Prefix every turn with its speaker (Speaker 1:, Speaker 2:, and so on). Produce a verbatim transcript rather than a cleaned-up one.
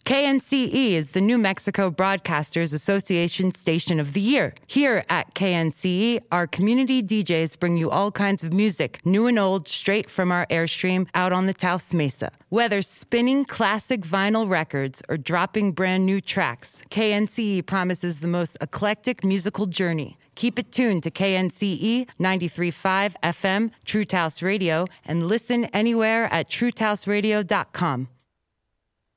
Speaker 1: K N C E is the New Mexico Broadcasters Association Station of the Year. Here at K N C E, our community D Js bring you all kinds of music, new and old, straight from our Airstream out on the Taos Mesa. Whether spinning classic vinyl records or dropping brand new tracks, K N C E promises the most eclectic musical journey. Keep it tuned to K N C E ninety-three point five F M, True Taos Radio, and listen anywhere at true taos radio dot com.